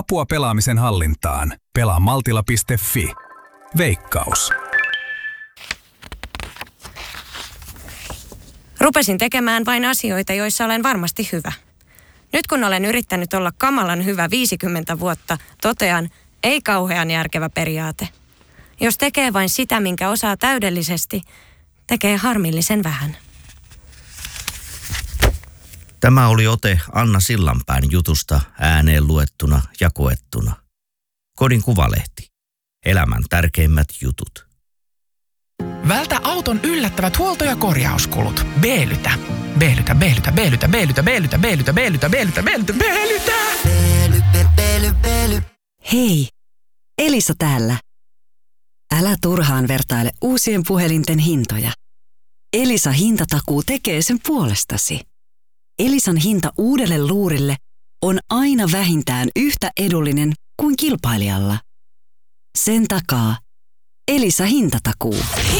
Apua pelaamisen hallintaan. Pelaa Maltilla.fi. Veikkaus. Rupesin tekemään vain asioita, joissa olen varmasti hyvä. Nyt kun olen yrittänyt olla kamalan hyvä 50 vuotta, totean, ei kauhean järkevä periaate. Jos tekee vain sitä, minkä osaa täydellisesti, tekee harmillisen vähän. Tämä oli ote Anna Sillanpään jutusta ääneen luettuna ja koettuna. Kodin Kuvalehti. Elämän tärkeimmät jutut. Vältä auton yllättävät huolto- ja korjauskulut. Beelytä. Beelytä, beelytä, beelytä, beelytä, beelytä, beelytä, beelytä, beelytä, beelytä, beelytä. Hei, Elisa täällä. Älä turhaan vertaile uusien puhelinten hintoja. Elisa hintatakuu tekee sen puolestasi. Elisan hinta uudelle luurille on aina vähintään yhtä edullinen kuin kilpailijalla. Sen takaa Elisa hintatakuu.